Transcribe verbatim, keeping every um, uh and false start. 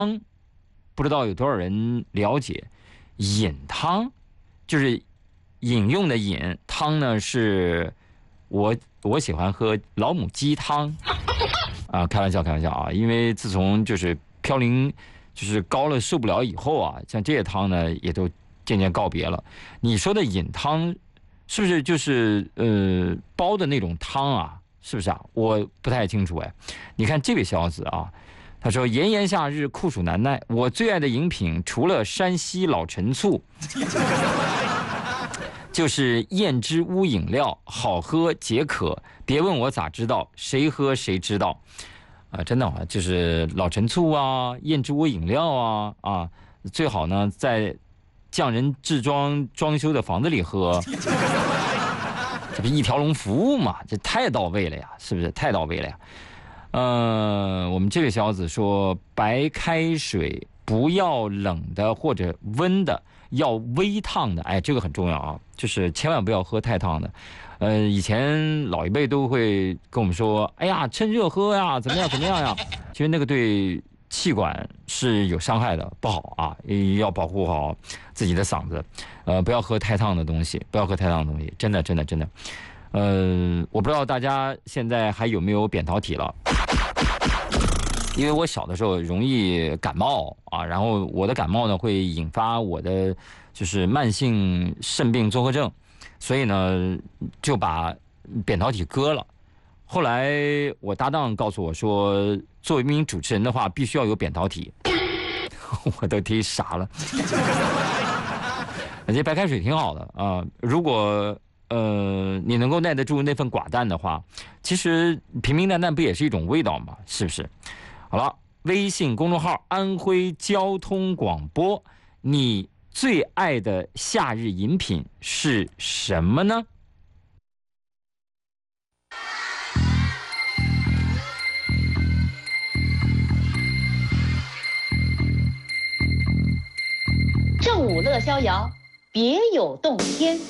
不知道有多少人了解。饮汤就是饮用的饮，汤呢是我我喜欢喝老母鸡汤啊，开玩笑开玩笑啊，因为自从就是嘌呤就是高了受不了以后啊，像这些汤呢也都渐渐告别了。你说的饮汤是不是就是呃煲的那种汤啊？是不是啊？我不太清楚哎。你看这位小子啊，他说炎炎夏日酷暑难耐，我最爱的饮品除了山西老陈醋就是燕之屋饮料，好喝解渴，别问我咋知道，谁喝谁知道啊！真的啊，就是老陈醋啊，燕之屋饮料啊啊，最好呢在匠人制装装修的房子里喝，这不一条龙服务嘛？这太到位了呀，是不是太到位了呀？呃，我们这位小子说，白开水不要冷的或者温的，要微烫的。哎，这个很重要啊，就是千万不要喝太烫的。呃，以前老一辈都会跟我们说，哎呀，趁热喝呀，怎么样怎么样呀？其实那个对气管是有伤害的，不好啊，要保护好自己的嗓子。呃，不要喝太烫的东西，不要喝太烫的东西，真的真的真的。呃，我不知道大家现在还有没有扁桃体了。因为我小的时候容易感冒啊，然后我的感冒呢会引发我的就是慢性肾病综合症，所以呢就把扁桃体割了。后来我搭档告诉我说，作为一名主持人的话，必须要有扁桃体，我都听傻了。这白开水挺好的啊，如果呃你能够耐得住那份寡淡的话，其实平平淡淡不也是一种味道吗？是不是？好了，微信公众号安徽交通广播，你最爱的夏日饮品是什么呢？ 正午乐逍遥，别有洞天。